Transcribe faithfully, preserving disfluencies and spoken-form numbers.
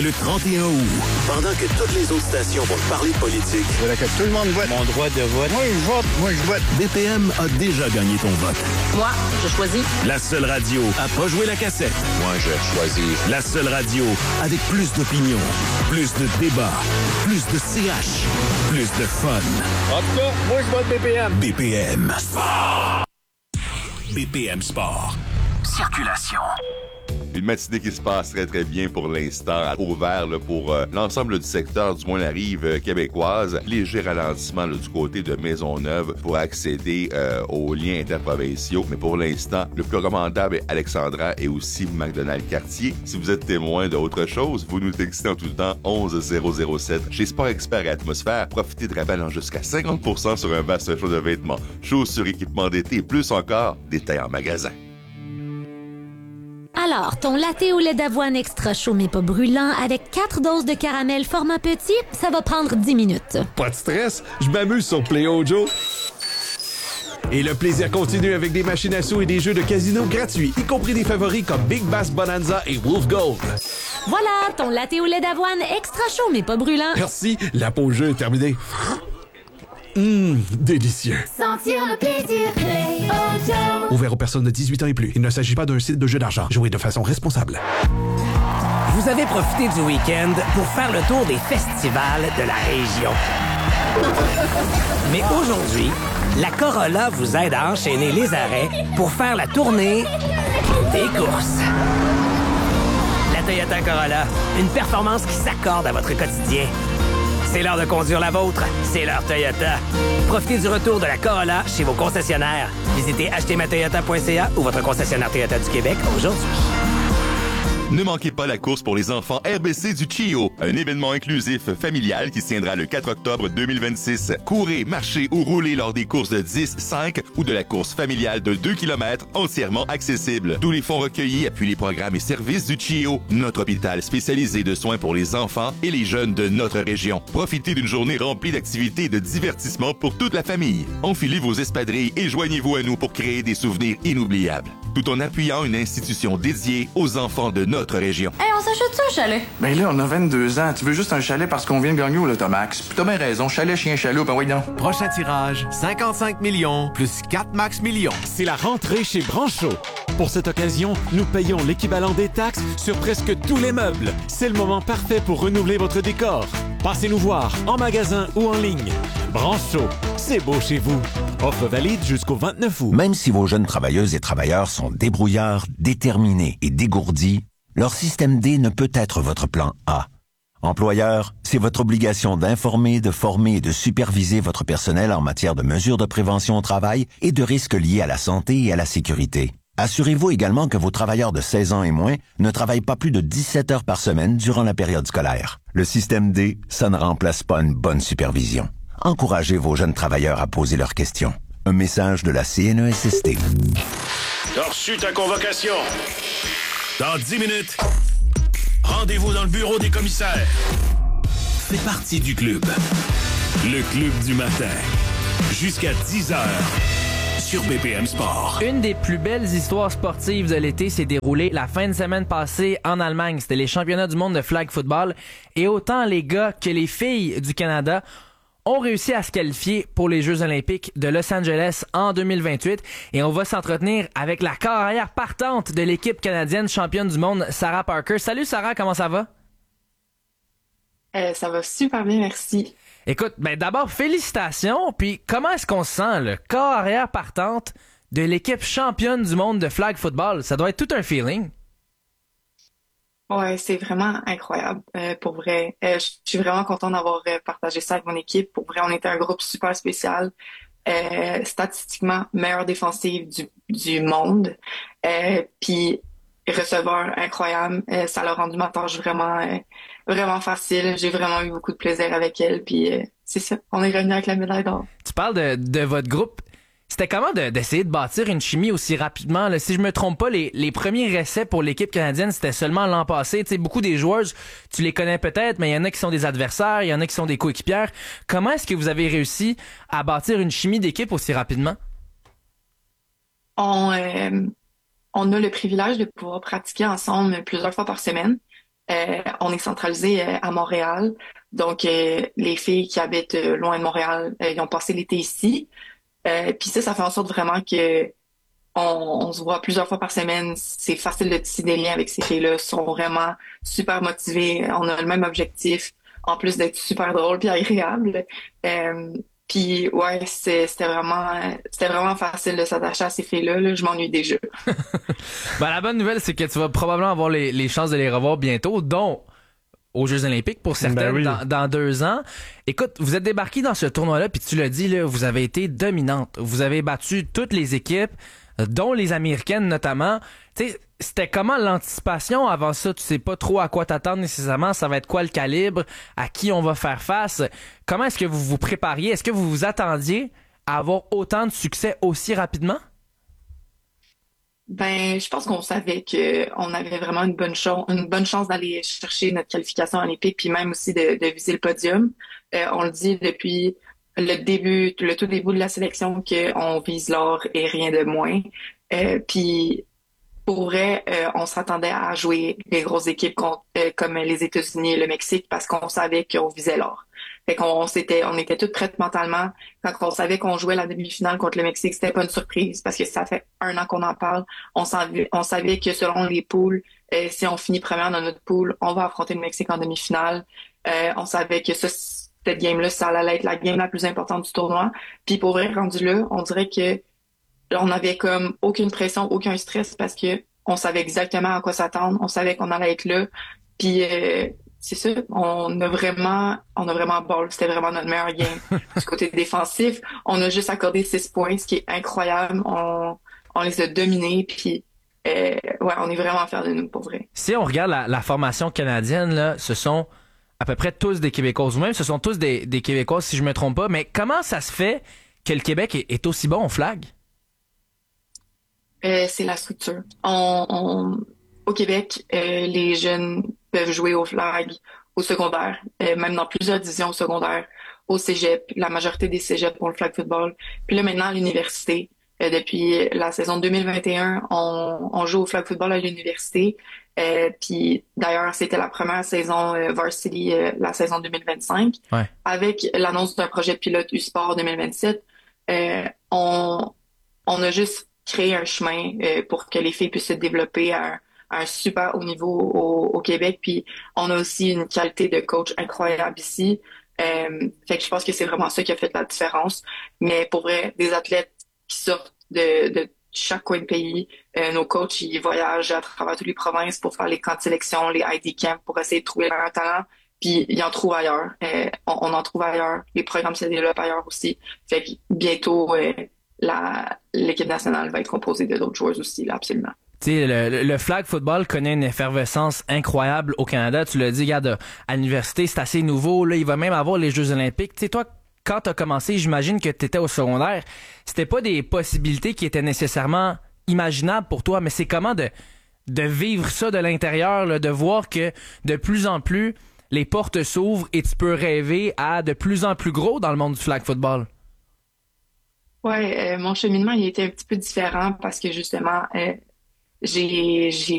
Le trente et un août, pendant que toutes les autres stations vont parler politique. Voilà que tout le monde vote. Mon droit de vote. Moi, je vote. Moi, je vote. B P M a déjà gagné ton vote. Moi, je choisis. La seule radio à pas jouer la cassette. Moi, je choisis. La seule radio avec plus d'opinion, plus de débat, plus de C H, plus de fun. En tout cas, moi, je vote B P M. B P M Sport. B P M Sport. Circulation. Une matinée qui se passe très très bien pour l'instant. Ouvert là, pour euh, l'ensemble du secteur, du moins la rive euh, québécoise. Léger ralentissement là, du côté de Maisonneuve pour accéder euh, aux liens interprovinciaux. Mais pour l'instant, le plus recommandable est Alexandra et aussi McDonald-Cartier. Si vous êtes témoin d'autre chose, vous nous textez en tout le temps onze zéro zéro sept. Chez Sport Expert et Atmosphère, profitez de rabais allant jusqu'à cinquante pour cent sur un vaste choix de vêtements, chaussures, équipements d'été, plus encore, détails en magasin. Alors, ton latte au lait d'avoine extra chaud mais pas brûlant avec quatre doses de caramel format petit, ça va prendre dix minutes. Pas de stress, je m'amuse sur PlayOjo. Et le plaisir continue avec des machines à sous et des jeux de casino gratuits, y compris des favoris comme Big Bass Bonanza et Wolf Gold. Voilà, ton latte au lait d'avoine extra chaud mais pas brûlant. Merci, la pause jeu est terminée. Hum, délicieux. Sentir le plaisir, PlayOjo. Ouvert aux personnes de dix-huit ans et plus. Il ne s'agit pas d'un site de jeu d'argent. Jouez de façon responsable. Vous avez profité du week-end pour faire le tour des festivals de la région. Mais aujourd'hui, la Corolla vous aide à enchaîner les arrêts pour faire la tournée des courses. La Toyota Corolla, une performance qui s'accorde à votre quotidien. C'est l'heure de conduire la vôtre. C'est l'heure Toyota. Profitez du retour de la Corolla chez vos concessionnaires. Visitez acheter ma toyota point c a ou votre concessionnaire Toyota du Québec aujourd'hui. Ne manquez pas la course pour les enfants R B C du C I O, un événement inclusif familial qui se tiendra le quatre octobre deux mille vingt-six. Courez, marchez ou roulez lors des courses de dix, cinq ou de la course familiale de deux kilomètres entièrement accessible. Tous les fonds recueillis appuient les programmes et services du C I O, notre hôpital spécialisé de soins pour les enfants et les jeunes de notre région. Profitez d'une journée remplie d'activités et de divertissements pour toute la famille. Enfilez vos espadrilles et joignez-vous à nous pour créer des souvenirs inoubliables, tout en appuyant une institution dédiée aux enfants de notre région. Hey, on s'achète ça, un chalet? Ben là, on a vingt-deux ans. Tu veux juste un chalet parce qu'on vient de gagner au Lotomax. Puis t'as bien raison. Chalet, chien, chaloupe, ben oui donc. Prochain tirage, cinquante-cinq millions plus quatre max millions. C'est la rentrée chez Brancho. Pour cette occasion, nous payons l'équivalent des taxes sur presque tous les meubles. C'est le moment parfait pour renouveler votre décor. Passez nous voir en magasin ou en ligne. Brancho, c'est beau chez vous. Offre valide jusqu'au vingt-neuf août. Même si vos jeunes travailleuses et travailleurs sont débrouillards, déterminés et dégourdis, leur système D ne peut être votre plan A. Employeur, c'est votre obligation d'informer, de former et de superviser votre personnel en matière de mesures de prévention au travail et de risques liés à la santé et à la sécurité. Assurez-vous également que vos travailleurs de seize ans et moins ne travaillent pas plus de dix-sept heures par semaine durant la période scolaire. Le système D, ça ne remplace pas une bonne supervision. Encouragez vos jeunes travailleurs à poser leurs questions. Un message de la C N E S S T. T'as reçu ta convocation. Dans dix minutes, rendez-vous dans le bureau des commissaires. Fais partie du club. Le club du matin. Jusqu'à dix heures. Sur B P M Sport. Une des plus belles histoires sportives de l'été s'est déroulée la fin de semaine passée en Allemagne. C'était les championnats du monde de flag football. Et autant les gars que les filles du Canada ont réussi à se qualifier pour les Jeux olympiques de Los Angeles en deux mille vingt-huit. Et on va s'entretenir avec la carrière partante de l'équipe canadienne championne du monde, Sarah Parker. Salut Sarah, comment ça va? Euh, ça va super bien, merci. Écoute, ben d'abord, félicitations. Puis comment est-ce qu'on se sent, le carrière partante de l'équipe championne du monde de flag football? Ça doit être tout un feeling. Ouais, c'est vraiment incroyable, euh, pour vrai. Euh, je suis vraiment contente d'avoir euh, partagé ça avec mon équipe. Pour vrai, on était un groupe super spécial. Euh, statistiquement, meilleure défensive du, du monde. Euh, puis, receveur incroyable. Euh, ça l'a rendu ma tâche vraiment, euh, vraiment facile. J'ai vraiment eu beaucoup de plaisir avec elle. Puis, euh, c'est ça, on est revenu avec la médaille d'or. Tu parles de, de votre groupe. C'était comment de, d'essayer de bâtir une chimie aussi rapidement? Là? Si je me trompe pas, les, les premiers essais pour l'équipe canadienne, c'était seulement l'an passé. Tu sais, beaucoup des joueurs, tu les connais peut-être, mais il y en a qui sont des adversaires, il y en a qui sont des coéquipières. Comment est-ce que vous avez réussi à bâtir une chimie d'équipe aussi rapidement? On, euh, on a le privilège de pouvoir pratiquer ensemble plusieurs fois par semaine. Euh, on est centralisé euh, à Montréal. Donc, euh, les filles qui habitent euh, loin de Montréal, euh, ils ont passé l'été ici. Euh, Puis ça, ça fait en sorte vraiment que on, on se voit plusieurs fois par semaine. C'est facile de tisser des liens avec ces filles-là. Ils sont vraiment super motivées. On a le même objectif, en plus d'être super drôle puis agréable. Euh, Puis ouais, c'est- c'était vraiment c'était vraiment facile de s'attacher à ces filles-là. Là. Je m'ennuie déjà. Ben, la bonne nouvelle, c'est que tu vas probablement avoir les, les chances de les revoir bientôt, dont aux Jeux Olympiques pour certaines Ben oui. dans, dans deux ans. Écoute, vous êtes débarqué dans ce tournoi-là, puis tu l'as dit, là, vous avez été dominante. Vous avez battu toutes les équipes, euh, dont les Américaines notamment. Tu sais, c'était comment l'anticipation avant ça? Tu sais pas trop à quoi t'attendre nécessairement. Ça va être quoi le calibre? À qui on va faire face? Comment est-ce que vous vous prépariez? Est-ce que vous vous attendiez à avoir autant de succès aussi rapidement? Ben, je pense qu'on savait que on avait vraiment une bonne chance, une bonne chance d'aller chercher notre qualification olympique, puis même aussi de, de viser le podium. Euh, on le dit depuis le début, le tout début de la sélection qu'on vise l'or et rien de moins. Euh, puis pour vrai, euh, on s'attendait à jouer des grosses équipes contre- euh, comme les États-Unis et le Mexique parce qu'on savait qu'on visait l'or. Fait qu'on on s'était, on était toutes prêtes mentalement. Quand on savait qu'on jouait la demi-finale contre le Mexique, c'était pas une surprise parce que ça fait un an qu'on en parle. On savait, on savait que selon les poules, euh, si on finit première dans notre poule, on va affronter le Mexique en demi-finale. Euh, on savait que ça, cette game-là, ça allait être la game la plus importante du tournoi. Puis pour vrai, rendu là, on dirait que on avait comme aucune pression, aucun stress parce que on savait exactement à quoi s'attendre. On savait qu'on allait être là. Puis euh, c'est ça, on a vraiment, on a vraiment ball. C'était vraiment notre meilleur game. Du côté défensif, on a juste accordé six points, ce qui est incroyable. On, on les a dominés. Puis euh, ouais, on est vraiment fiers de nous pour vrai. Si on regarde la, la formation canadienne, là, ce sont à peu près tous des Québécoises, ou même ce sont tous des, des Québécoises, si je me trompe pas. Mais comment ça se fait que le Québec est, est aussi bon au flag? Euh, c'est la structure. On, on- au Québec, euh, les jeunes peuvent jouer au flag au secondaire, euh, même dans plusieurs divisions au secondaire, au cégep. La majorité des cégeps ont le flag football. Puis là, maintenant, à l'université, euh, depuis la saison deux mille vingt et un, on, on joue au flag football à l'université. Euh, puis d'ailleurs, c'était la première saison euh, varsity, euh, la saison deux mille vingt-cinq. Ouais. Avec l'annonce d'un projet pilote U-Sport deux mille vingt-sept, euh, on, on a juste créé un chemin euh, pour que les filles puissent se développer à un, à un super haut niveau au, au Québec. Puis on a aussi une qualité de coach incroyable ici. Euh, fait que je pense que c'est vraiment ça qui a fait la différence. Mais pour vrai, des athlètes qui sortent de, de chaque coin de pays, euh, nos coachs, ils voyagent à travers toutes les provinces pour faire les camps de sélection, les I D camps, pour essayer de trouver leur talent. Puis ils en trouvent ailleurs. Euh, on, on en trouve ailleurs. Les programmes se développent ailleurs aussi. Fait que bientôt, euh, la, l'équipe nationale va être composée de d'autres joueurs aussi, là, absolument. Tu sais, le, le- le flag football connaît une effervescence incroyable au Canada. Tu l'as dit, regarde, à l'université, c'est assez nouveau. Là, il va même avoir les Jeux olympiques. Tu sais, toi, quand t'as commencé, j'imagine que t'étais au secondaire. C'était pas des possibilités qui étaient nécessairement imaginables pour toi, mais c'est comment de, de vivre ça de l'intérieur, là, de voir que de plus en plus, les portes s'ouvrent et tu peux rêver à de plus en plus gros dans le monde du flag football. Ouais, euh, mon cheminement, il était un petit peu différent parce que justement, euh, j'ai, j'ai